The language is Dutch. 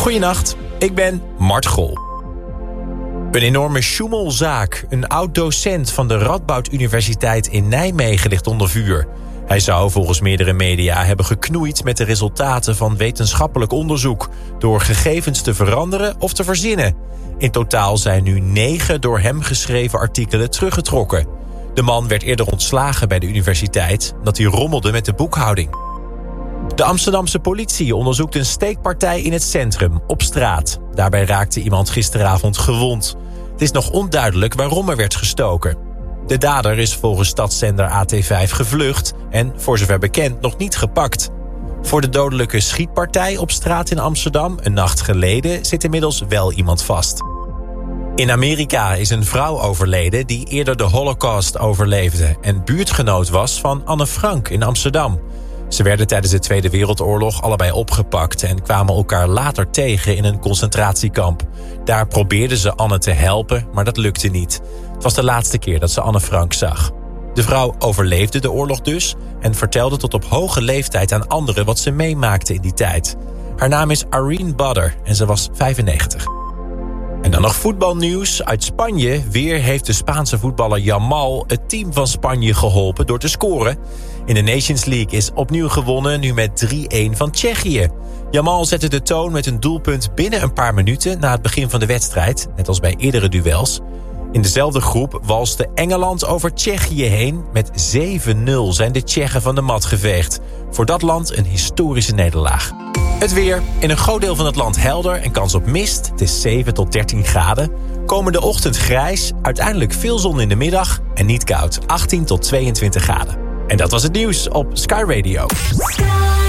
Goedenacht, ik ben Mart Gol. Een enorme sjoemelzaak. Een oud-docent van de Radboud Universiteit in Nijmegen ligt onder vuur. Hij zou volgens meerdere media hebben geknoeid met de resultaten van wetenschappelijk onderzoek, door gegevens te veranderen of te verzinnen. In totaal zijn nu 9 door hem geschreven artikelen teruggetrokken. De man werd eerder ontslagen bij de universiteit omdat hij rommelde met de boekhouding. De Amsterdamse politie onderzoekt een steekpartij in het centrum, op straat. Daarbij raakte iemand gisteravond gewond. Het is nog onduidelijk waarom er werd gestoken. De dader is volgens stadszender AT5 gevlucht en, voor zover bekend, nog niet gepakt. Voor de dodelijke schietpartij op straat in Amsterdam, een nacht geleden, zit inmiddels wel iemand vast. In Amerika is een vrouw overleden die eerder de Holocaust overleefde en buurtgenoot was van Anne Frank in Amsterdam. Ze werden tijdens de Tweede Wereldoorlog allebei opgepakt en kwamen elkaar later tegen in een concentratiekamp. Daar probeerden ze Anne te helpen, maar dat lukte niet. Het was de laatste keer dat ze Anne Frank zag. De vrouw overleefde de oorlog dus en vertelde tot op hoge leeftijd aan anderen wat ze meemaakte in die tijd. Haar naam is Irene Badder en ze was 95. En dan nog voetbalnieuws uit Spanje. Weer heeft de Spaanse voetballer Yamal het team van Spanje geholpen door te scoren. In de Nations League is opnieuw gewonnen, nu met 3-1 van Tsjechië. Yamal zette de toon met een doelpunt binnen een paar minuten na het begin van de wedstrijd, net als bij eerdere duels. In dezelfde groep walste Engeland over Tsjechië heen. Met 7-0 zijn de Tsjechen van de mat geveegd. Voor dat land een historische nederlaag. Het weer. In een groot deel van het land helder en kans op mist. Het is 7 tot 13 graden. Komende ochtend grijs, uiteindelijk veel zon in de middag en niet koud. 18 tot 22 graden. En dat was het nieuws op Sky Radio.